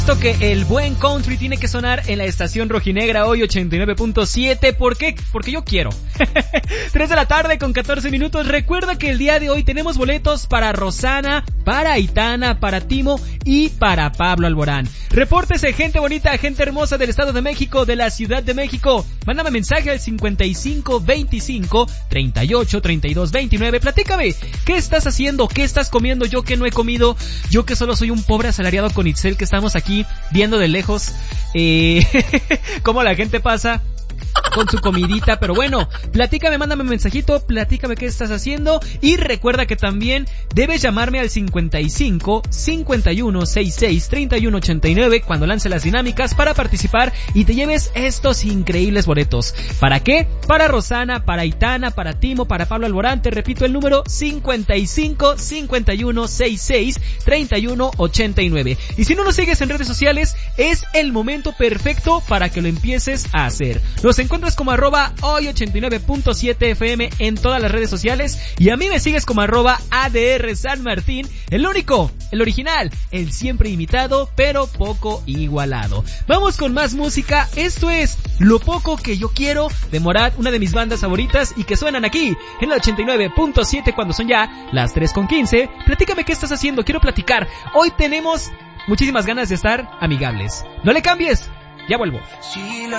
Que el buen country tiene que sonar en la estación rojinegra hoy 89.7. ¿Por qué? Porque yo quiero. 3 de la tarde con 14 minutos. Recuerda que el día de hoy tenemos boletos para Rosana, para Aitana, para Timo y para Pablo Alborán. Repórtese, gente bonita, gente hermosa del Estado de México, de la Ciudad de México. Mándame mensaje al 5525 38 32 29. Platícame, ¿qué estás haciendo? ¿Qué estás comiendo? Yo que no he comido, yo que solo soy un pobre asalariado con Itzel, que estamos aquí viendo de lejos cómo la gente pasa con su comidita, pero bueno, platícame, mándame un mensajito, platícame qué estás haciendo y recuerda que también debes llamarme al 55 51 66 31 89 cuando lance las dinámicas para participar y te lleves estos increíbles boletos. ¿Para qué? Para Rosana, para Aitana, para Timo, para Pablo Alborán. Te repito el número 55 51 66 31 89. Y si no nos sigues en redes sociales, es el momento perfecto para que lo empieces a hacer. Nos encuentras como @hoy89.7 FM en todas las redes sociales y a mí me sigues como @ADR San Martín, el único, el original, el siempre imitado pero poco igualado. Vamos con más música. Esto es Lo Poco Que Yo Quiero de Morat, una de mis bandas favoritas y que suenan aquí en la 89.7 cuando son ya las 3:15. Platícame qué estás haciendo, quiero platicar. Hoy tenemos muchísimas ganas de estar amigables. No le cambies, ya vuelvo.